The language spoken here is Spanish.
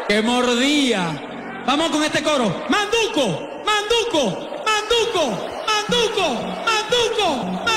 que mordía. Vamos con este coro. Manduco, manduco, manduco, manduco, manduco, manduco.